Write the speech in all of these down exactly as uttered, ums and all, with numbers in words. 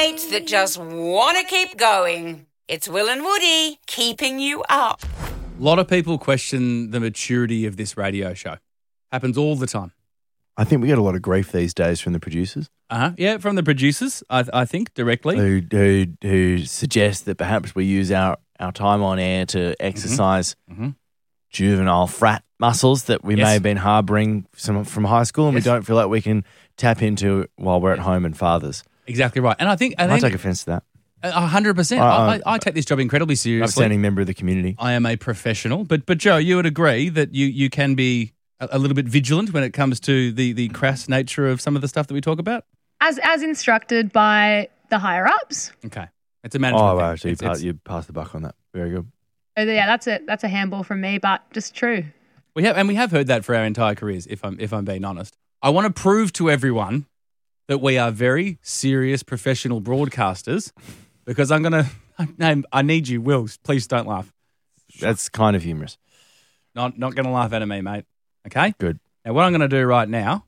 mates that just want to keep going. It's Will and Woody keeping you up. A lot of people question the maturity of this radio show. Happens all the time. I think we get a lot of grief these days from the producers. Uh-huh. Yeah, from the producers, I, I think, directly. Who, who, who suggest that perhaps we use our, our time on air to exercise Mm-hmm. juvenile frat muscles that we Yes. may have been harbouring some, from high school and Yes. we don't feel like we can tap into while we're at home and fathers. Exactly right. And I think... I I think take offence to that. A hundred percent. I- I I take this job incredibly seriously. Upstanding member of the community. I am a professional, but but Joe, you would agree that you, you can be a, a little bit vigilant when it comes to the, the crass nature of some of the stuff that we talk about. As as instructed by the higher ups. Okay, it's a management. Oh, thing. wow. So you, It's- pa- it's- you passed the buck on that. Very good. So yeah, that's a that's a handball from me, but just true. we have and we have heard that for our entire careers. If I'm if I'm being honest, I want to prove to everyone that we are very serious professional broadcasters. Because I'm going to, I need you, Will, please don't laugh. That's kind of humorous. Not not going to laugh at me, mate. Okay? Good. Now, what I'm going to do right now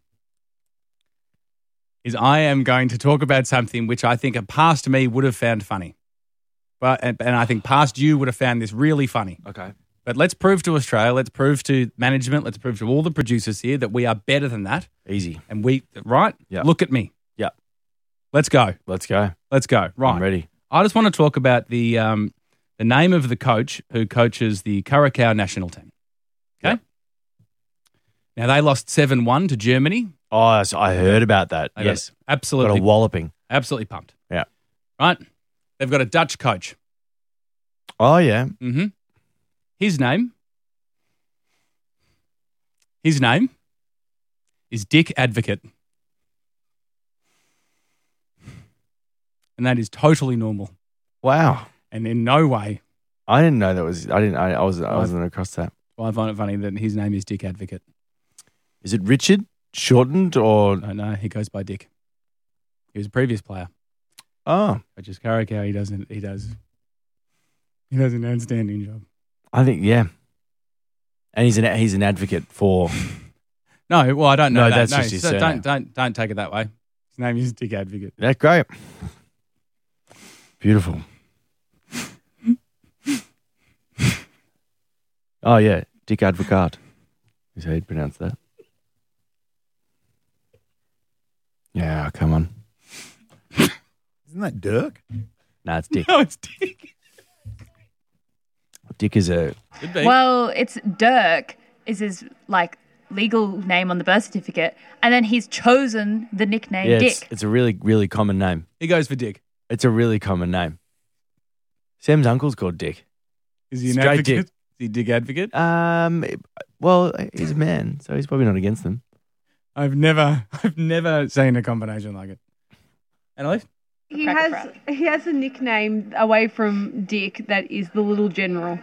is I am going to talk about something which I think a past me would have found funny. But, and, and I think past you would have found this really funny. Okay. But let's prove to Australia, let's prove to management, let's prove to all the producers here that we are better than that. Easy. And we, right? Yeah. Look at me. Yeah. Let's go. Let's go. Let's go. Right. I'm ready. I just want to talk about the um, the name of the coach who coaches the Curacao national team. Okay? Yep. Now, they lost seven one to Germany. Oh, so I heard about that. They got Yes. Absolutely. Got a walloping. Absolutely pumped. Yeah. Right? They've got a Dutch coach. Oh, yeah. Mm-hmm. His name, his name is Dick Advocate. And that is totally normal. Wow. And in no way, I didn't know that was, I didn't, I, I was, I wasn't across that. well, I find it funny that his name is Dick Advocate. Is it Richard shortened or? No, no, he goes by Dick. He was a previous player. Oh, But just Curacao, he doesn't, he does, he does an outstanding job. I think, yeah. And he's an, he's an advocate for, No, well, I don't know No, that. that's no, just his so surname. don't, don't, don't take it that way. His name is Dick Advocate. that's great. Beautiful. Oh, yeah. Dick Advocate is how you'd pronounce that. Yeah, come on. Isn't that Dirk? Nah, it's Dick. No, it's Dick. Dick is a, Could be. Well, it's Dirk is his like legal name on the birth certificate, and then he's chosen the nickname yeah, Dick. it's, it's a really, really common name. He goes for Dick. It's a really common name. Sam's uncle's called Dick. Is he an Straight advocate? Dick. Is he Dick Advocate? Um, well, he's a man, so he's probably not against them. I've never, I've never seen a combination like it. Annalise? He Cracker has Crack. he has a nickname away from Dick that is the Little General.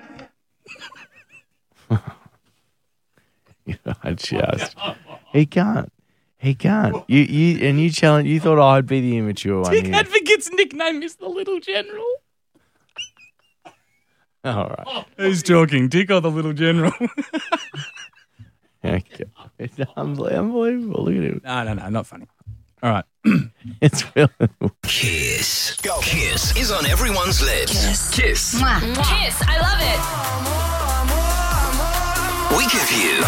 I just, he can't, he can't. You, you, and you challenge. You thought I'd be the immature one. Dick here. Advocate's nickname is the Little General. All right. Who's talking, Dick or the Little General? Okay. It's unbel- unbelievable. Look at him. no, no, no, not funny. All right. It's Will. Kiss. Kiss is on everyone's lips. Kiss. Kiss. Kiss, I love it. We give you.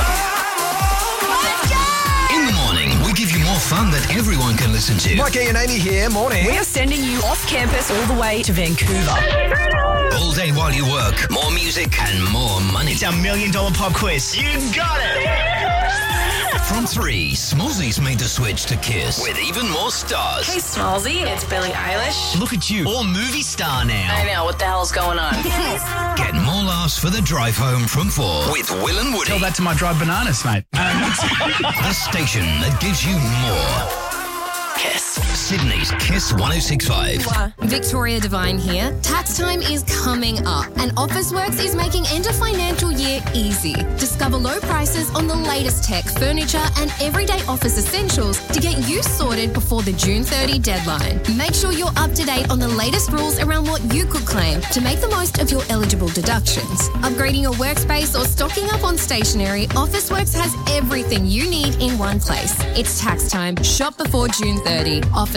In the morning, we give you more fun that everyone can listen to. Mikey and Amy here, morning. We are sending you off campus all the way to Vancouver. All day while you work. More music and more money. It's our million dollar pop quiz. You got it. From three, Smallzy's made the switch to Kiss with even more stars. Hey, Smallzy, it's Billie Eilish. Look at you, all movie star I now. know, what the hell's going on? Get more laughs for the drive home from four with Will and Woody. Tell that to my dried bananas, mate. The station that gives you more. Kiss. Sydney's Kiss one oh six point five. Victoria Devine here. Tax time is coming up and Officeworks is making end of financial year easy. Discover low prices on the latest tech, furniture and everyday office essentials to get you sorted before the June thirtieth deadline. Make sure you're up to date on the latest rules around what you could claim to make the most of your eligible deductions. Upgrading your workspace or stocking up on stationery, Officeworks has everything you need in one place. It's tax time. Shop before June thirtieth. Office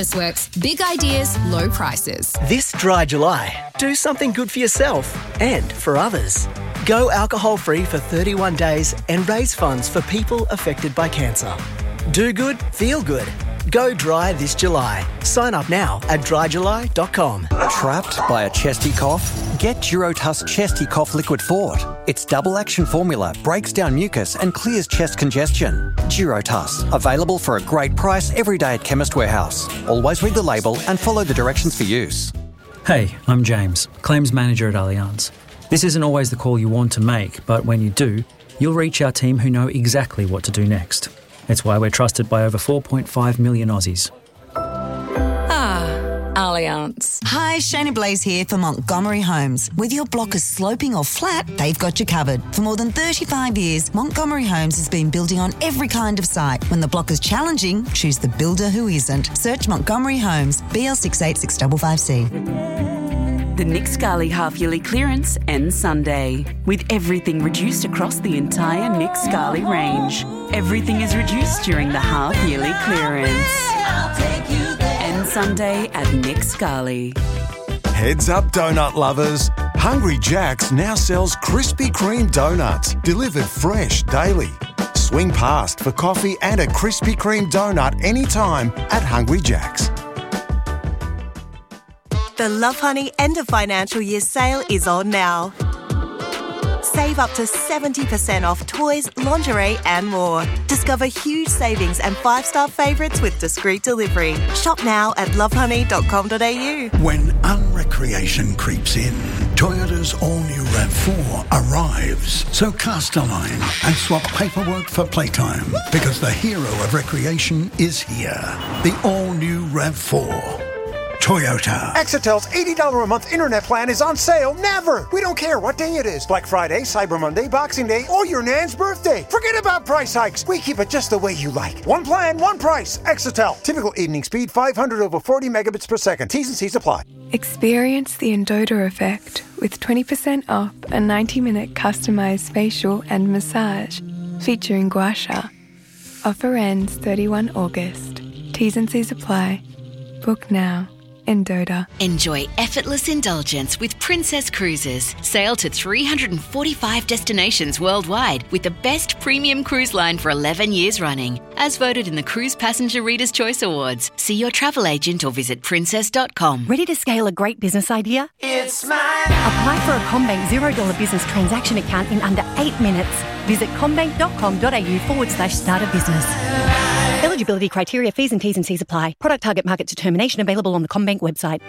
Officeworks. Big ideas, low prices. This dry July, do something good for yourself and for others. Go alcohol-free for thirty-one days and raise funds for people affected by cancer. Do good, feel good. Go dry this July. Sign up now at dry july dot com. Trapped by a chesty cough? Get Durotuss Chesty Cough Liquid Fort. Its double action formula breaks down mucus and clears chest congestion. Durotuss, available for a great price every day at Chemist Warehouse. Always read the label and follow the directions for use. Hey, I'm James, Claims Manager at Allianz. This isn't always the call you want to make, but when you do, you'll reach our team who know exactly what to do next. It's why we're trusted by over four point five million Aussies. Ah, Allianz. Hi, Shayna Blaze here for Montgomery Homes. Whether your block is sloping or flat, they've got you covered. For more than thirty-five years, Montgomery Homes has been building on every kind of site. When the block is challenging, choose the builder who isn't. Search Montgomery Homes, B L six eight six five five C. The Nick Scali half-yearly clearance ends Sunday, with everything reduced across the entire Nick Scali range. Everything is reduced during the half-yearly clearance. Ends Sunday at Nick Scali. Heads up, donut lovers. Hungry Jack's now sells Krispy Kreme donuts, delivered fresh daily. Swing past for coffee and a Krispy Kreme donut anytime at Hungry Jack's. The Love Honey end of financial year sale is on now. Save up to seventy percent off toys, lingerie and more. Discover huge savings and five-star favourites with discreet delivery. Shop now at love honey dot com dot a u. When unrecreation creeps in, Toyota's all-new RAV four arrives. So cast a line and swap paperwork for playtime, because the hero of recreation is here. The all-new RAV four. Toyota. Exitel's eighty dollars a month internet plan is on sale never. We don't care what day it is. Black Friday, Cyber Monday, Boxing Day, or your nan's birthday. Forget about price hikes. We keep it just the way you like. One plan, one price. Exitel. Typical evening speed five hundred over forty megabits per second. T's and C's apply. Experience the Endota effect with twenty percent off a ninety minute customized facial and massage featuring Gua Sha. Offer ends thirty-first of August. T's and C's apply. Book now. Endota. Enjoy effortless indulgence with Princess Cruises. Sail to three hundred forty-five destinations worldwide with the best premium cruise line for eleven years running. As voted in the Cruise Passenger Reader's Choice Awards. See your travel agent or visit princess dot com. Ready to scale a great business idea? It's mine. Apply for a CommBank zero dollar business transaction account in under eight minutes. Visit commbank dot com dot a u forward slash start a business. Eligibility criteria, fees and T's and C's apply. Product target market determination available on the CommBank website.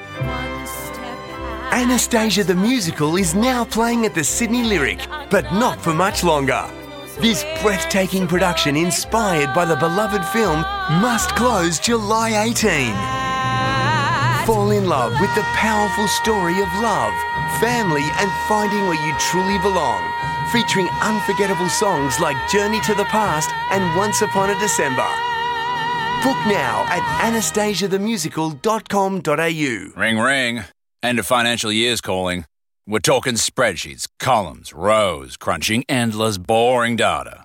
Anastasia the Musical is now playing at the Sydney Lyric, but not for much longer. This breathtaking production, inspired by the beloved film, must close July eighteenth. Fall in love with the powerful story of love, family and finding where you truly belong. Featuring unforgettable songs like Journey to the Past and Once Upon a December. Book now at anastasia the musical dot com dot a u. Ring, ring. End of financial year's calling. We're talking spreadsheets, columns, rows, crunching endless, boring data.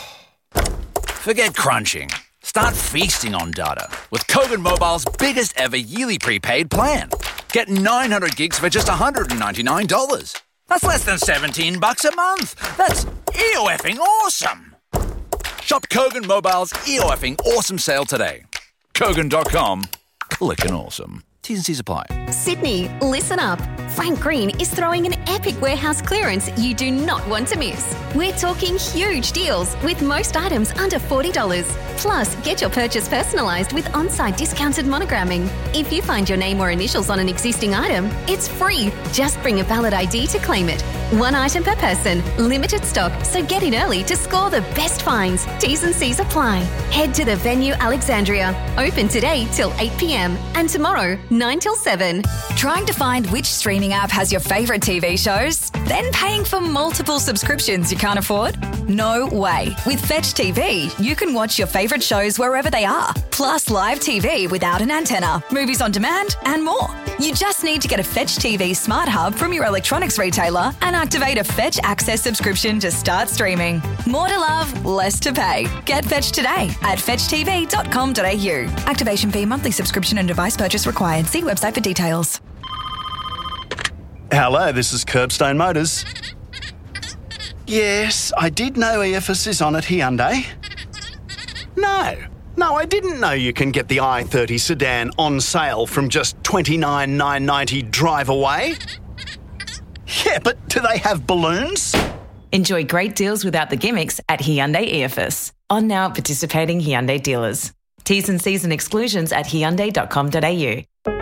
Forget crunching. Start feasting on data with Kogan Mobile's biggest ever yearly prepaid plan. Get nine hundred gigs for just one hundred ninety-nine dollars. That's less than seventeen bucks a month. That's E-O-effing awesome. Shop Kogan Mobile's E-O-effing awesome sale today. Kogan dot com. Clickin' awesome. T's and C's apply. Sydney, listen up. Frank Green is throwing an epic warehouse clearance you do not want to miss. We're talking huge deals with most items under forty dollars. Plus, get your purchase personalised with on-site discounted monogramming. If you find your name or initials on an existing item, it's free. Just bring a valid I D to claim it. One item per person, limited stock, so get in early to score the best finds. T's and C's apply. Head to the venue Alexandria. Open today till eight p.m. and tomorrow nine till seven. Trying to find which stream streaming app has your favourite T V shows? Then paying for multiple subscriptions you can't afford? No way. With Fetch T V, you can watch your favourite shows wherever they are, plus live T V without an antenna, movies on demand, and more. You just need to get a Fetch T V Smart Hub from your electronics retailer and activate a Fetch Access subscription to start streaming. More to love, less to pay. Get Fetch today at fetch t v dot com dot a u. Activation fee, monthly subscription and device purchase required. See website for details. Hello, this is Curbstone Motors. Yes, I did know E F S is on at Hyundai. No, no, I didn't know you can get the i thirty sedan on sale from just twenty-nine thousand nine hundred ninety dollars drive away. Yeah, but do they have balloons? Enjoy great deals without the gimmicks at Hyundai E F S. On now participating Hyundai dealers. T's and C's and exclusions at hyundai dot com dot a u.